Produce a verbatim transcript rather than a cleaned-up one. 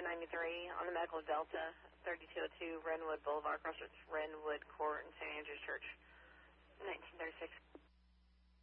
ninety-three on the Medical Delta, thirty-two oh two Renwood Boulevard, across from Renwood Court and Saint Andrew's Church.